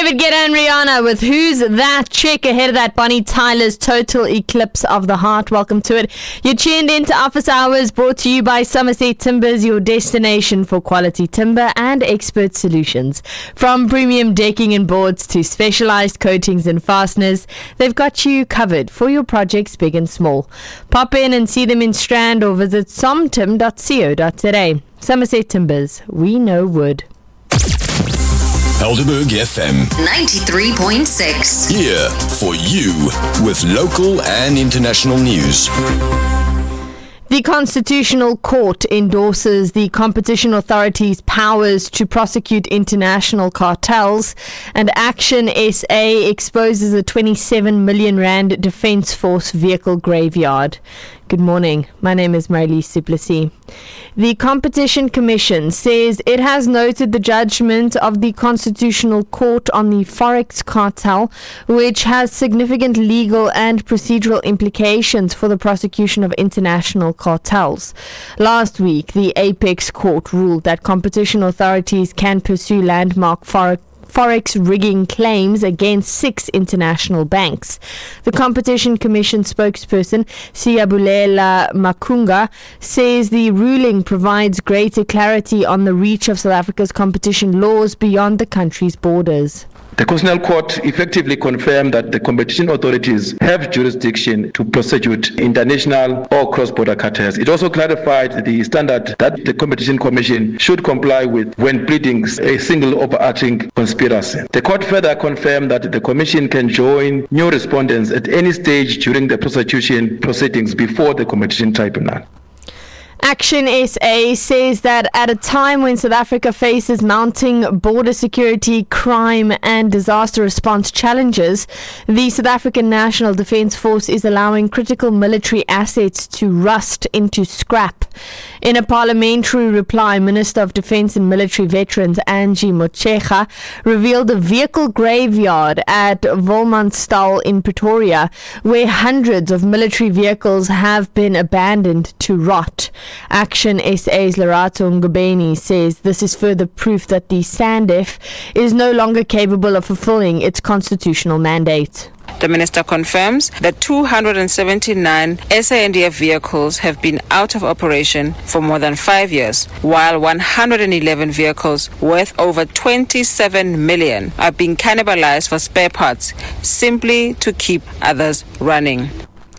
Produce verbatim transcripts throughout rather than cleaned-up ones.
David Guetta and Rihanna with Who's That Chick ahead of that Bonnie Tyler's Total Eclipse of the Heart. Welcome to it. You're tuned into Office Hours, brought to you by Somerset Timbers, your destination for quality timber and expert solutions. From premium decking and boards to specialized coatings and fasteners, they've got you covered for your projects big and small. Pop in and see them in Strand or visit somtim dot co dot za. Somerset Timbers, we know wood. Helderberg F M ninety-three point six. Here for you with local and international news. The Constitutional Court endorses the Competition Authority's powers to prosecute international cartels, and Action S A exposes a twenty-seven million rand Defence Force vehicle graveyard. Good morning. My name is Marlies Duplessis. The Competition Commission says it has noted the judgment of the Constitutional Court on the Forex cartel, which has significant legal and procedural implications for the prosecution of international cartels. Last week, the Apex Court ruled that competition authorities can pursue landmark forex Forex rigging claims against six international banks. The Competition Commission spokesperson, Siyabulela Makunga, says the ruling provides greater clarity on the reach of South Africa's competition laws beyond the country's borders. The Constitutional Court effectively confirmed that the competition authorities have jurisdiction to prosecute international or cross-border cartels. It also clarified the standard that the Competition Commission should comply with when pleading a single overarching conspiracy. The court further confirmed that the Commission can join new respondents at any stage during the prosecution proceedings before the Competition Tribunal. Action S A says that at a time when South Africa faces mounting border security, crime and disaster response challenges, the South African National Defence Force is allowing critical military assets to rust into scrap. In a parliamentary reply, Minister of Defence and Military Veterans Angie Motshekga revealed a vehicle graveyard at Wolmanstal in Pretoria, where hundreds of military vehicles have been abandoned to rot. Action S A's Lerato Ngubeni says this is further proof that the SANDF is no longer capable of fulfilling its constitutional mandate. The minister confirms that two hundred seventy-nine S A N D F vehicles have been out of operation for more than five years, while one hundred eleven vehicles worth over twenty-seven million are being cannibalized for spare parts simply to keep others running.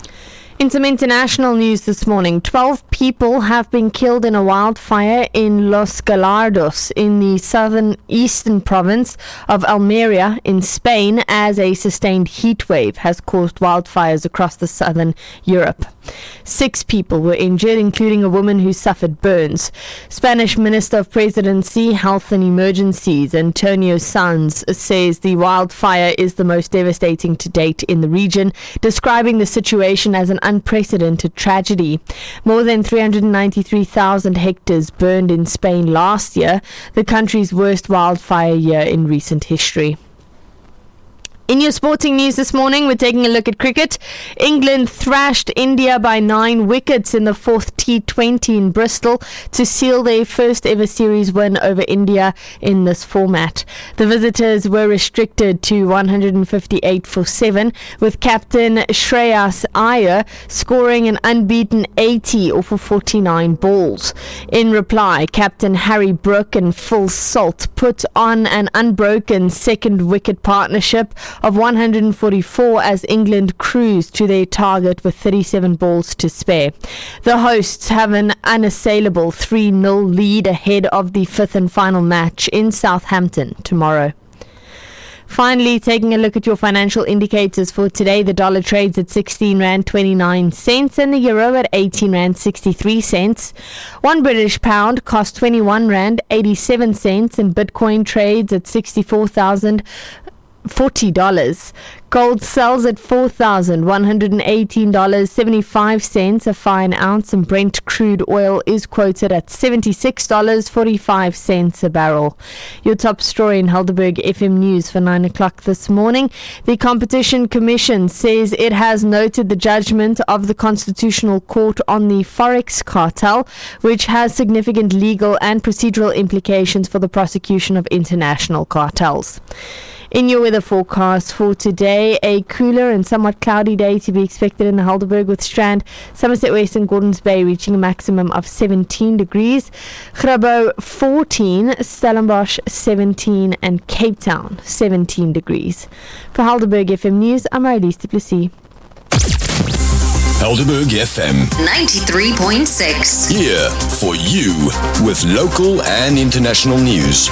In some international news this morning, twelve people have been killed in a wildfire in Los Gallardos in the southern eastern province of Almeria in Spain as a sustained heat wave has caused wildfires across the southern Europe. Six people were injured, including a woman who suffered burns. Spanish Minister of Presidency, Health and Emergencies, Antonio Sanz, says the wildfire is the most devastating to date in the region, describing the situation as an unprecedented tragedy. More than three hundred ninety-three thousand hectares burned in Spain last year, the country's worst wildfire year in recent history. In your sporting news this morning, we're taking a look at cricket. England thrashed India by nine wickets in the fourth T twenty in Bristol to seal their first ever series win over India in this format. The visitors were restricted to one hundred fifty-eight for seven, with captain Shreyas Iyer scoring an unbeaten eighty off of forty-nine balls. In reply, captain Harry Brook and Phil Salt put on an unbroken second wicket partnership of one hundred forty-four as England cruised to their target with thirty-seven balls to spare. The hosts have an unassailable three nil lead ahead of the fifth and final match in Southampton tomorrow. Finally, taking a look at your financial indicators for today, the dollar trades at sixteen rand twenty-nine cents and the euro at eighteen rand sixty-three cents. One British pound cost twenty-one rand eighty-seven cents and Bitcoin trades at sixty-four thousand forty dollars. Gold sells at four thousand one hundred eighteen dollars and seventy-five cents a fine ounce, and Brent crude oil is quoted at seventy-six dollars and forty-five cents a barrel. Your top story in Helderberg F M News for nine o'clock this morning. The Competition Commission says it has noted the judgment of the Constitutional Court on the Forex cartel, which has significant legal and procedural implications for the prosecution of international cartels. In your weather forecast for today, a cooler and somewhat cloudy day to be expected in the Helderberg, with Strand, Somerset West and Gordons Bay reaching a maximum of seventeen degrees. Grabo fourteen, Stellenbosch seventeen, and Cape Town seventeen degrees. For Helderberg F M News, I'm Marlies du Plessis. Helderberg F M ninety-three point six. Here for you with local and international news.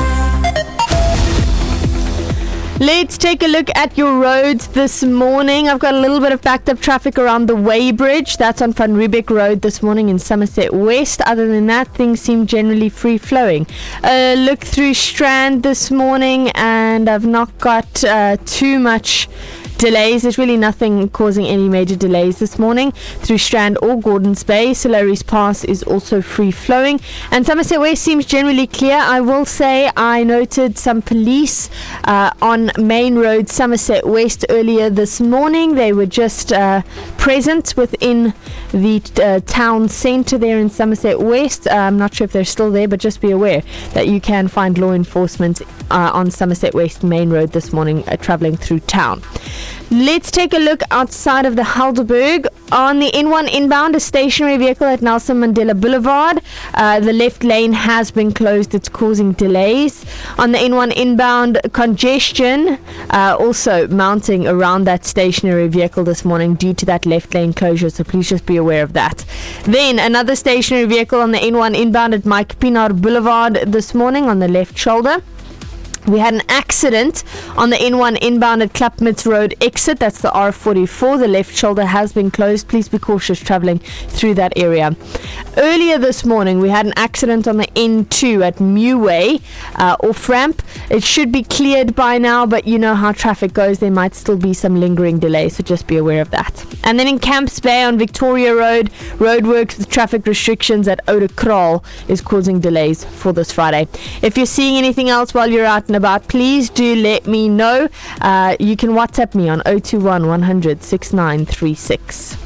Let's take a look at your roads this morning. I've got a little bit of backed up traffic around the Weybridge. That's on Van Riebeek Road this morning in Somerset West. Other than that, things seem generally free flowing. Uh, look through Strand this morning, and I've not got uh, too much delays. There's really nothing causing any major delays this morning through Strand or Gordons Bay. Solaris Pass is also free flowing, and Somerset West seems generally clear. I will say I noted some police uh, on Main Road Somerset West earlier this morning. They were just uh, present within the uh, town centre there in Somerset West. uh, I'm not sure if they're still there, but just be aware that you can find law enforcement uh, on Somerset West Main Road this morning uh, travelling through town. Let's take a look outside of the Helderberg. On the N one inbound, a stationary vehicle at Nelson Mandela Boulevard. Uh, the left lane has been closed. It's causing delays. On the N one inbound, congestion uh, also mounting around that stationary vehicle this morning due to that left lane closure. So please just be aware of that. Then another stationary vehicle on the N one inbound at Mike Pinar Boulevard this morning on the left shoulder. We had an accident on the N one inbound at Klapmuts Road exit. That's the R forty-four. The left shoulder has been closed. Please be cautious travelling through that area. Earlier this morning, we had an accident on the N two at Meway uh, off ramp. It should be cleared by now, but you know how traffic goes. There might still be some lingering delays, so just be aware of that. And then in Camps Bay on Victoria Road, roadworks with traffic restrictions at Oudekraal is causing delays for this Friday. If you're seeing anything else while you're out and about, please do let me know. Uh, you can WhatsApp me on zero two one, one hundred, sixty-nine thirty-six.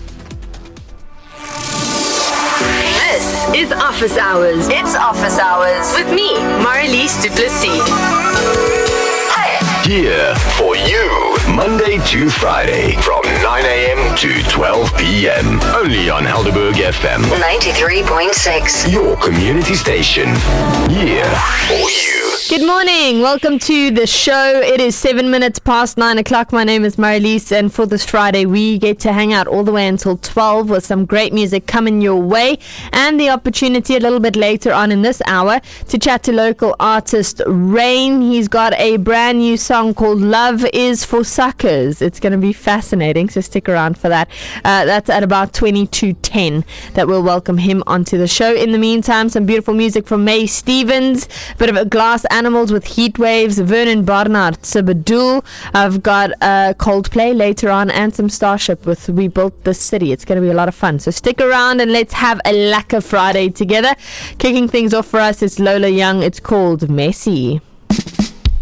This is Office Hours. It's Office Hours with me, Marlies du Plessis. Here for you, Monday to Friday from nine a.m. to twelve p.m. Only on Helderberg F M ninety-three point six. Your community station. Here for you. Good morning. Welcome to the show. It is seven minutes past nine o'clock. My name is Marlies, and for this Friday, we get to hang out all the way until twelve with some great music coming your way, and the opportunity a little bit later on in this hour to chat to local artist Rain. He's got a brand new song called Love Is for Suckers. It's going to be fascinating, so stick around for that. Uh, that's at about twenty-two ten that we'll welcome him onto the show. In the meantime, some beautiful music from May Stevens, a bit of a Glass Animals with Heat Waves, Vernon Barnard, Sabadul. I've got uh, Coldplay later on, and some Starship with We Built This City. It's going to be a lot of fun, so stick around and let's have a Lekker Friday together. Kicking things off for us is Lola Young. It's called Messy.